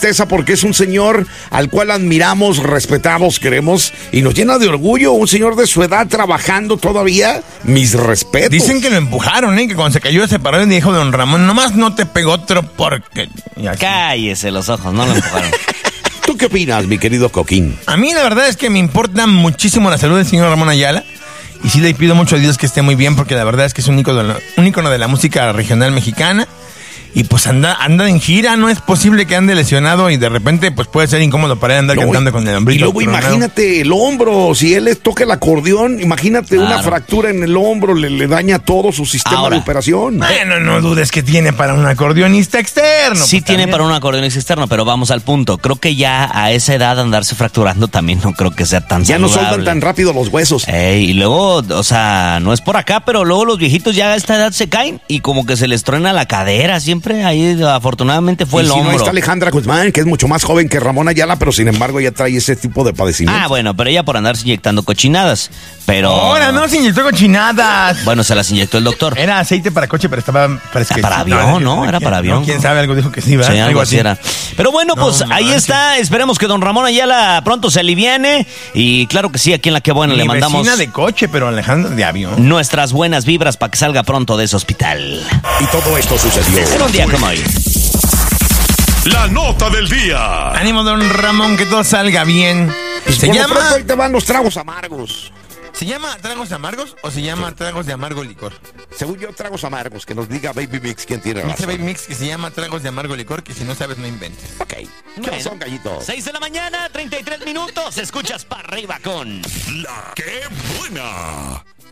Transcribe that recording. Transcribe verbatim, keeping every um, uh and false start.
tristeza porque es un señor al cual admiramos, respetamos, queremos y nos llena de orgullo. Un señor de su edad trabajando todavía. Mis respetos. Dicen que lo empujaron, ¿eh? Que cuando se cayó se paró y dijo don Ramón, nomás no te pegó otro porque... Cállese los ojos, no lo empujaron. ¿Tú qué opinas, mi querido Coquín? A mí la verdad es que me importa muchísimo la salud del señor Ramón Ayala. Y sí le pido mucho a Dios que esté muy bien, porque la verdad es que es un ícono de la, un ícono de la música regional mexicana. Y pues anda anda en gira, no es posible que ande lesionado y de repente pues puede ser incómodo para él andar no, cantando con el hombrito. Y luego coronado. Imagínate el hombro, si él le toca el acordeón, imagínate claro. Una fractura en el hombro, le, le daña todo su sistema Ahora, de operación. Bueno, no dudes que tiene para un acordeonista externo. Sí pues, tiene también. para un acordeonista externo, pero vamos al punto. Creo que ya a esa edad andarse fracturando también no creo que sea tan Ya saludable. no soltan tan rápido los huesos. Ey, y luego, o sea, no es por acá, pero luego los viejitos ya a esta edad se caen y como que se les truena la cadera siempre ahí. Afortunadamente fue y el si hombro. No, ahí está Alejandra Guzmán, que es mucho más joven que Ramón Ayala, pero sin embargo ya trae ese tipo de padecimiento. Ah, bueno, pero ella por andarse inyectando cochinadas. Pero. Ahora no se inyectó cochinadas. Bueno, se las inyectó el doctor. Era aceite para coche, pero estaba. Parece que para avión, ¿no? ¿no? Era para avión. No, quién sabe, algo dijo que sí, ¿verdad? Sí, algo así era. Pero bueno, pues no, ahí manches. está. Esperemos que don Ramón Ayala pronto se aliviane. Y claro que sí, aquí en La Que Buena le mandamos. Vecina de coche, pero Alejandra de avión. Nuestras buenas vibras para que salga pronto de ese hospital. Y todo esto sucedió. En un día como hoy. La nota del día. Ánimo, don Ramón, que todo salga bien. Se Por llama. Ahí te van los tragos amargos. ¿Se llama tragos amargos o se llama sí. tragos de amargo licor? Según yo, tragos amargos. Que nos diga Baby Mix quién tiene razón. Dice Baby Mix que se llama tragos de amargo licor, que si no sabes, no inventes. Ok. ¿Qué bueno, son, gallito? seis de la mañana, treinta y tres minutos. Escuchas para arriba con La Que Buena.